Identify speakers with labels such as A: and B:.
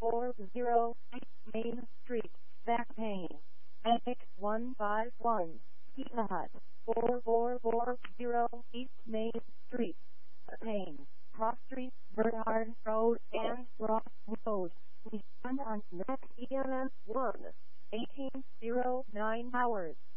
A: 4408 Main Street, back pain. Annex 151, Pizza Hut, 4440 East Main Street, pain. Cross Street, Bernard Road, and Ross Road. We run on next EMS 1, 1809 hours.